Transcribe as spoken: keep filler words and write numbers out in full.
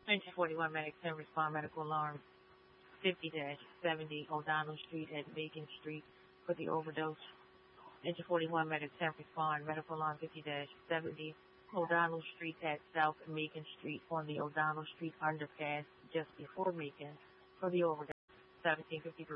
Engine forty-one medic ten respond medical alarm fifty seventy O'Donnell Street at Bacon Street for the overdose. Engine forty-one medic ten respond medical alarm fifty seventy O'Donnell Street at South Macon Street on the O'Donnell Street underpass just before Macon for the overdose. seventeen fifty-three